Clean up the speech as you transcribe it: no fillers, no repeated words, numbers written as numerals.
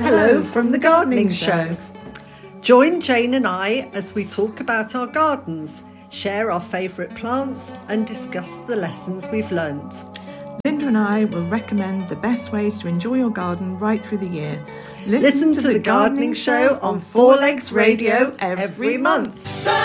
Hello from the Gardening Show. Join Jane and I as we talk about our gardens, share our favourite plants and discuss the lessons we've learnt. Linda and I will recommend the best ways to enjoy your garden right through the year. Listen to the Gardening Show on Four Legs Radio every month.